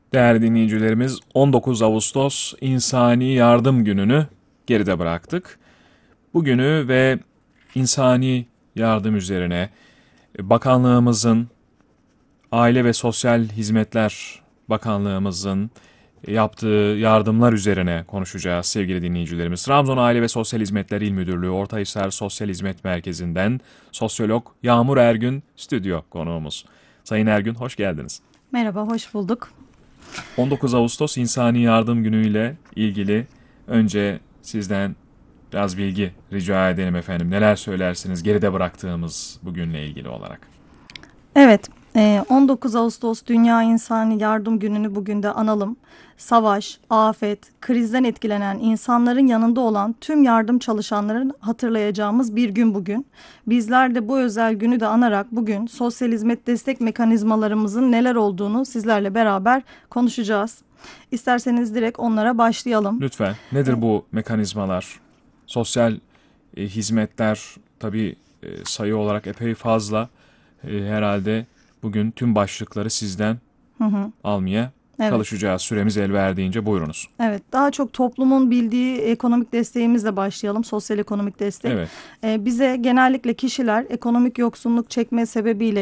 Değerli dinleyicilerimiz, 19 Ağustos İnsani Yardım Günü'nü geride bıraktık. Bugünü ve insani yardım üzerine bakanlığımızın, Aile ve Sosyal Hizmetler Bakanlığımızın yaptığı yardımlar üzerine konuşacağız sevgili dinleyicilerimiz. Trabzon Aile ve Sosyal Hizmetler İl Müdürlüğü Ortahisar Sosyal Hizmet Merkezi'nden sosyolog Yağmur Ergün stüdyo konuğumuz. Sayın Ergün, hoş geldiniz. Merhaba, hoş bulduk. 19 Ağustos İnsani Yardım Günü ile ilgili önce sizden biraz bilgi rica edelim efendim. Neler söylersiniz geride bıraktığımız bugünle ilgili olarak? Evet, 19 Ağustos Dünya İnsani Yardım Günü'nü bugün de analım. Savaş, afet, krizden etkilenen insanların yanında olan tüm yardım çalışanların hatırlayacağımız bir gün bugün. Bizler de bu özel günü de anarak bugün sosyal hizmet destek mekanizmalarımızın neler olduğunu sizlerle beraber konuşacağız. İsterseniz direkt onlara başlayalım. Lütfen. Nedir bu mekanizmalar? Sosyal hizmetler tabii sayı olarak epey fazla. Herhalde bugün tüm başlıkları sizden Hı hı. almaya Evet. çalışacağız. Süremiz el verdiğince buyurunuz. Evet, daha çok toplumun bildiği ekonomik desteğimizle başlayalım. Sosyal ekonomik destek. Evet. Bize genellikle kişiler ekonomik yoksunluk çekme sebebiyle